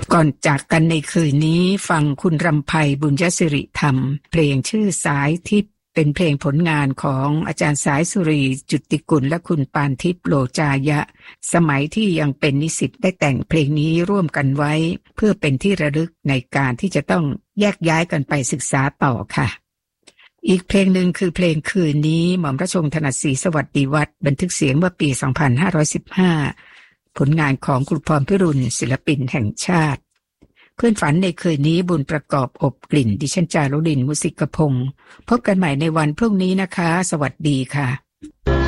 ก่อนจากกันในคืนนี้ฟังคุณรำไพบุญยศิริธรรมเพลงชื่อสายทิพย์เป็นเพลงผลงานของอาจารย์สายสุรีจุติกุลและคุณปานทิพย์โลจายะสมัยที่ยังเป็นนิสิตได้แต่งเพลงนี้ร่วมกันไว้เพื่อเป็นที่ระลึกในการที่จะต้องแยกย้ายกันไปศึกษาต่อค่ะอีกเพลงหนึ่งคือเพลงคืนนี้หม่อมราชวงศ์ถนัดศรีสวัสดิวัฒน์บันทึกเสียงเมื่อปี 2515 ผลงานของครูพรพิรุณศิลปินแห่งชาติเพื่อนฝันในคืนนี้บุญประกอบอบกลิ่นดิฉันจารุลินมุสิกพงศ์พบกันใหม่ในวันพรุ่งนี้นะคะสวัสดีค่ะ